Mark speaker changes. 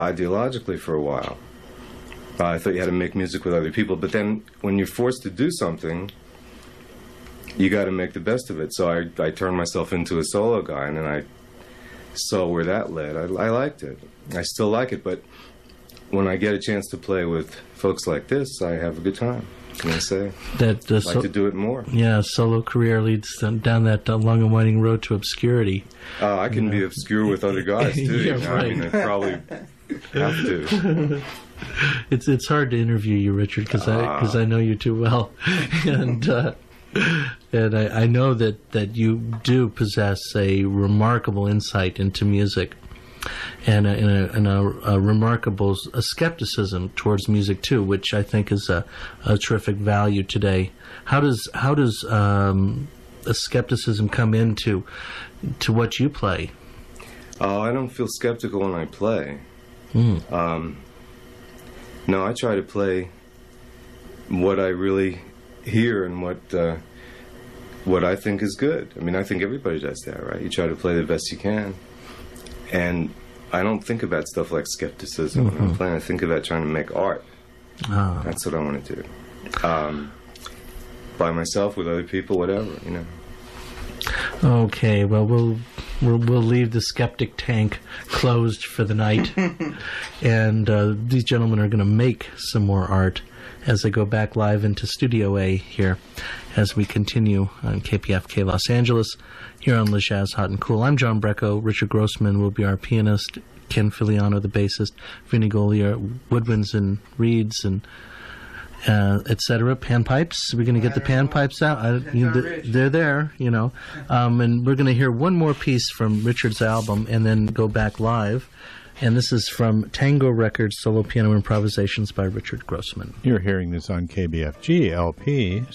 Speaker 1: ideologically for a while. I thought you had to make music with other people, but then when you're forced to do something, you got to make the best of it. So I turned myself into a solo guy, and then I saw where that led. I liked it. I still like it, but when I get a chance to play with folks like this, I have a good time. Can I say? I'd like to do it more.
Speaker 2: Yeah, solo career leads down that long and winding road to obscurity.
Speaker 1: I can be obscure with other guys, too.
Speaker 2: Yeah, right.
Speaker 1: I mean, I probably have to.
Speaker 2: It's hard to interview you, Richard, because I know you too well, and I know that you do possess a remarkable insight into music, and a remarkable skepticism towards music too, which I think is a terrific value today. How does a skepticism come into what you play?
Speaker 1: Oh, I don't feel skeptical when I play. No, I try to play what I really hear and what I think is good. I mean, I think everybody does that, right? You try to play the best you can. And I don't think about stuff like skepticism when I'm playing. I think about trying to make art. That's what I want to do. By myself, with other people, whatever, you know.
Speaker 2: Okay, well, we'll leave the skeptic tank closed for the night, and these gentlemen are going to make some more art as they go back live into Studio A here as we continue on KPFK Los Angeles here on Le Jazz Hot and Cool. I'm John Brecco. Richard Grossman will be our pianist, Ken Filiano, the bassist, Vinny Golia, woodwinds and reeds and etc. Panpipes. We're going to get the panpipes out. They're there, you know. And we're going to hear one more piece from Richard's album and then go back live. And this is from Tango Records, Solo Piano Improvisations by Richard Grossman.
Speaker 3: You're hearing this on KBFG LP.